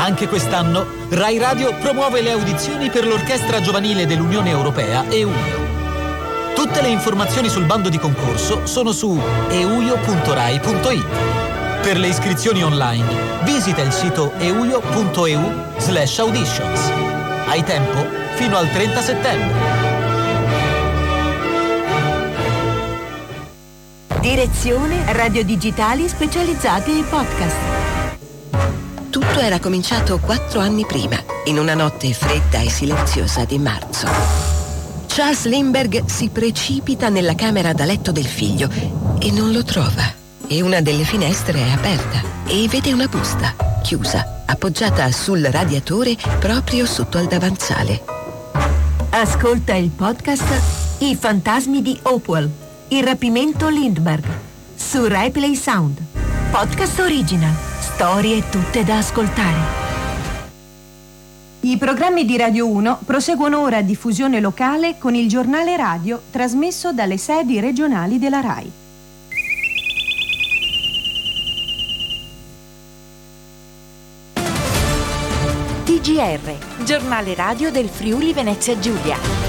Anche quest'anno Rai Radio promuove le audizioni per l'Orchestra Giovanile dell'Unione Europea EUIO. Tutte le informazioni sul bando di concorso sono su euio.rai.it. Per le iscrizioni online visita il sito euio.eu/auditions. Hai tempo fino al 30 settembre. Direzione Radio Digitali specializzate in podcast. Tutto era cominciato 4 anni prima, in una notte fredda e silenziosa di marzo. Charles Lindbergh si precipita nella camera da letto del figlio e non lo trova. E una delle finestre è aperta e vede una busta, chiusa, appoggiata sul radiatore proprio sotto al davanzale. Ascolta il podcast I fantasmi di Hopewell, il rapimento Lindbergh, su Rai Play Sound. Podcast original, storie tutte da ascoltare. I programmi di Radio 1 proseguono ora a diffusione locale con il giornale radio trasmesso dalle sedi regionali della Rai. TGR, giornale radio del Friuli Venezia Giulia.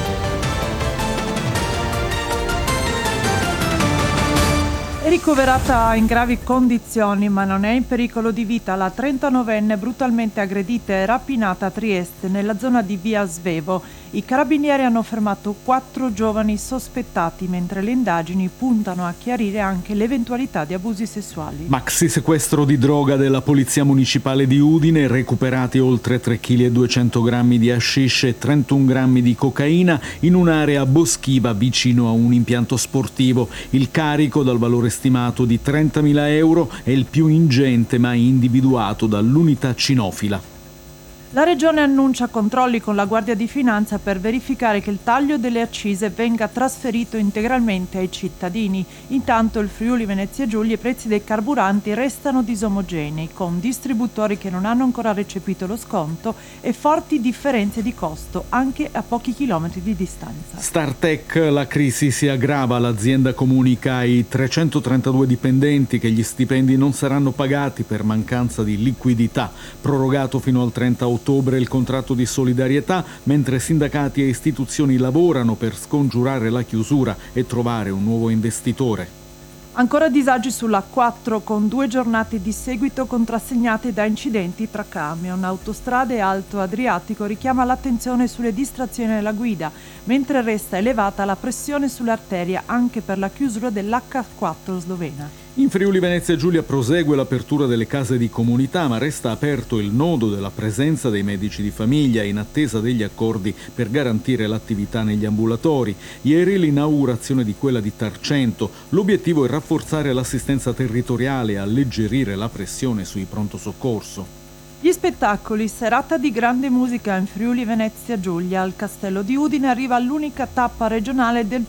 È ricoverata in gravi condizioni, ma non è in pericolo di vita, la 39enne brutalmente aggredita e rapinata a Trieste, nella zona di via Svevo. I carabinieri hanno fermato 4 giovani sospettati, mentre le indagini puntano a chiarire anche l'eventualità di abusi sessuali. Maxi sequestro di droga della Polizia Municipale di Udine, recuperati oltre 3,2 kg di hashish e 31 grammi di cocaina in un'area boschiva vicino a un impianto sportivo. Il carico, dal valore stimato di 30.000 euro, è il più ingente mai individuato dall'unità cinofila. La Regione annuncia controlli con la Guardia di Finanza per verificare che il taglio delle accise venga trasferito integralmente ai cittadini. Intanto il Friuli Venezia Giulia, i prezzi dei carburanti restano disomogenei, con distributori che non hanno ancora recepito lo sconto e forti differenze di costo anche a pochi chilometri di distanza. Startech, la crisi si aggrava, l'azienda comunica ai 332 dipendenti che gli stipendi non saranno pagati per mancanza di liquidità, prorogato fino al 30 ottobre il contratto di solidarietà, mentre sindacati e istituzioni lavorano per scongiurare la chiusura e trovare un nuovo investitore. Ancora disagi sulla 4, con 2 giornate di seguito contrassegnate da incidenti tra camion. Autostrade e Alto Adriatico richiama l'attenzione sulle distrazioni alla guida, mentre resta elevata la pressione sull'arteria anche per la chiusura dell'H4 slovena. In Friuli Venezia Giulia prosegue l'apertura delle case di comunità, ma resta aperto il nodo della presenza dei medici di famiglia in attesa degli accordi per garantire l'attività negli ambulatori. Ieri l'inaugurazione di quella di Tarcento. L'obiettivo è rafforzare l'assistenza territoriale e alleggerire la pressione sui pronto soccorso. Gli spettacoli, serata di grande musica in Friuli Venezia Giulia. Al Castello di Udine arriva l'unica tappa regionale del